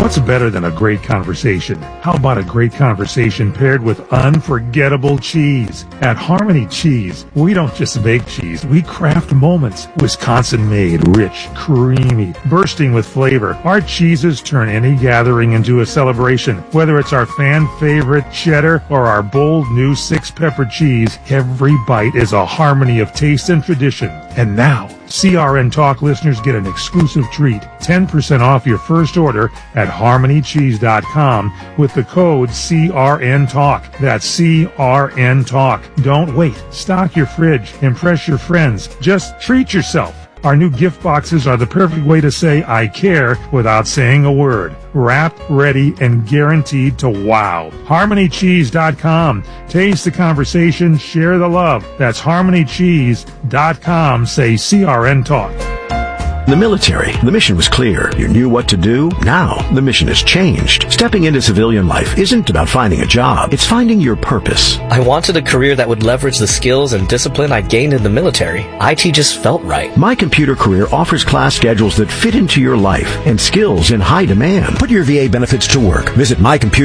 What's better than a great conversation? How about a great conversation paired with unforgettable cheese? At Harmony Cheese, we don't just make cheese, we craft moments. Wisconsin-made, rich, creamy, bursting with flavor. Our cheeses turn any gathering into a celebration. Whether it's our fan-favorite cheddar or our bold new 6-pepper cheese, every bite is a harmony of taste and tradition. And now, CRN Talk listeners get an exclusive treat, 10% off your first order at harmonycheese.com with the code CRN Talk. That's CRN Talk. Don't wait. Stock your fridge. Impress your friends. Just treat yourself. Our new gift boxes are the perfect way to say I care without saying a word. Wrapped, ready, and guaranteed to wow. HarmonyCheese.com. Taste the conversation, share the love. That's HarmonyCheese.com. Say CRN Talk. The military, the mission was clear. You knew what to do. Now, the mission has changed. Stepping into civilian life isn't about finding a job. It's finding your purpose. I wanted a career that would leverage the skills and discipline I gained in the military. IT just felt right. My Computer Career offers class schedules that fit into your life and skills in high demand. Put your VA benefits to work. Visit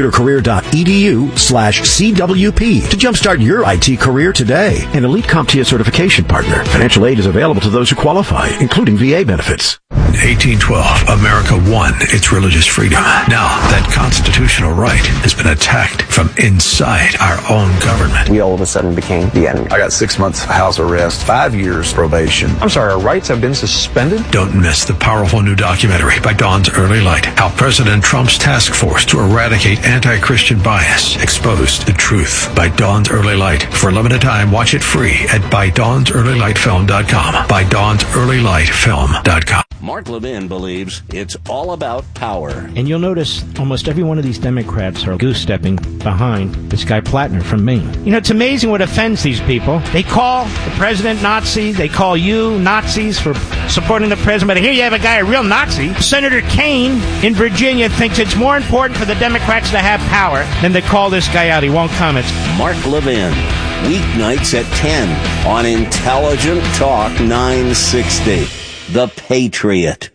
mycomputercareer.edu/CWP to jumpstart your IT career today. An elite CompTIA certification partner. Financial aid is available to those who qualify, including VA benefits. 1812, America won its religious freedom. Now, that constitutional right has been attacked from inside our own government. We all of a sudden became the enemy. I got 6 months house arrest, 5 years probation. I'm sorry, our rights have been suspended? Don't miss the powerful new documentary by Dawn's Early Light, how President Trump's task force to eradicate anti-Christian bias exposed the truth. By Dawn's Early Light. For a limited time, watch it free at ByDawnsEarlyLightFilm.com. ByDawnsEarlyLightFilm.com. Mark Levin believes it's all about power. And you'll notice almost every one of these Democrats are goose-stepping behind this guy Plattner from Maine. You know, it's amazing what offends these people. They call the president Nazi. They call you Nazis for supporting the president. But here you have a guy, a real Nazi. Senator Kaine in Virginia thinks it's more important for the Democrats to have power than to call this guy out. He won't comment. Mark Levin, weeknights at 10 on Intelligent Talk 960. The Patriot.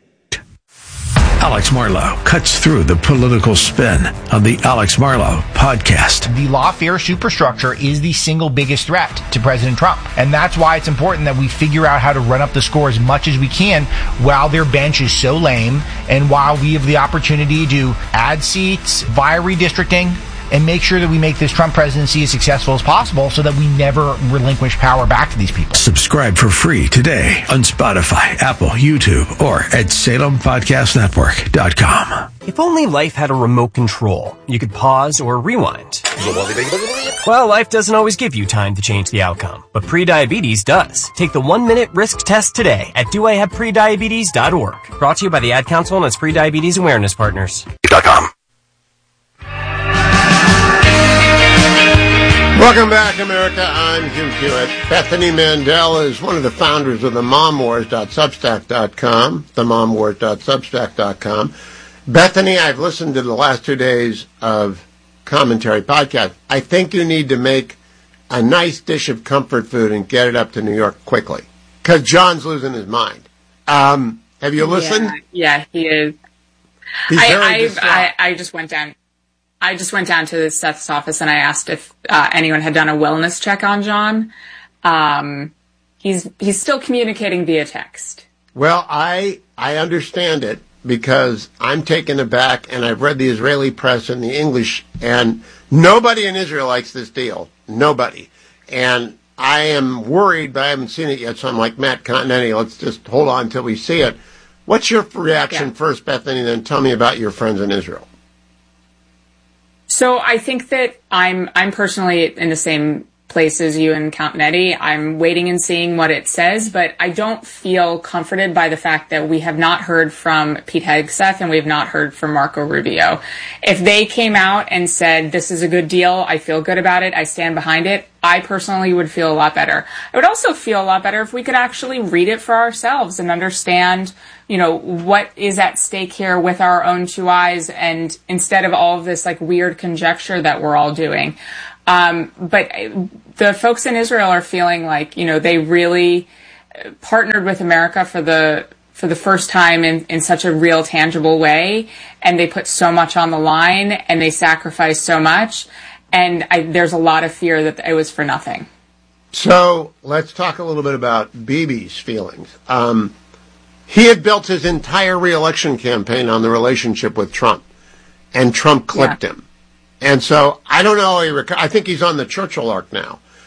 Alex Marlow cuts through the political spin on the Alex Marlow podcast. The lawfare superstructure is the single biggest threat to President Trump. And that's why it's important that we figure out how to run up the score as much as we can while their bench is so lame and while we have the opportunity to add seats via redistricting and make sure that we make this Trump presidency as successful as possible so that we never relinquish power back to these people. Subscribe for free today on Spotify, Apple, YouTube, or at SalemPodcastNetwork.com. If only life had a remote control, you could pause or rewind. Well, life doesn't always give you time to change the outcome, but prediabetes does. Take the 1-minute risk test today at doihaveprediabetes.org. Brought to you by the Ad Council and its prediabetes awareness partners. .com. Welcome back, America. I'm Jim Hewitt. Bethany Mandel is one of the founders of the MomWars.Substack.com, themomwars.substack.com. Bethany, I've listened to the last 2 days of commentary podcast. I think you need to make a nice dish of comfort food and get it up to New York quickly, because John's losing his mind. Have you listened? Yeah, he is. I just went down. I just went down to Seth's office and I asked if anyone had done a wellness check on John. He's still communicating via text. Well, I understand it because I'm taken aback, and I've read the Israeli press and the English, and nobody in Israel likes this deal. Nobody. And I am worried, but I haven't seen it yet, so I'm like Matt Continetti, let's just hold on until we see it. What's your reaction first, Bethany, then tell me about your friends in Israel. So I think that I'm personally in the same place as you and Continetti. I'm waiting and seeing what it says, but I don't feel comforted by the fact that we have not heard from Pete Hegseth and we have not heard from Marco Rubio. If they came out and said, this is a good deal, I feel good about it, I stand behind it, I personally would feel a lot better. I would also feel a lot better if we could actually read it for ourselves and understand, you know, what is at stake here with our own two eyes, and instead of all of this like weird conjecture that we're all doing. But the folks in Israel are feeling like, you know, they really partnered with America for the for the first time in such a real, tangible way, and they put so much on the line, and they sacrificed so much, and there's a lot of fear that it was for nothing. So let's talk a little bit about Bibi's feelings. He had built his entire re-election campaign on the relationship with Trump, and Trump clipped him. And so I don't know. I think he's on the Churchill arc now.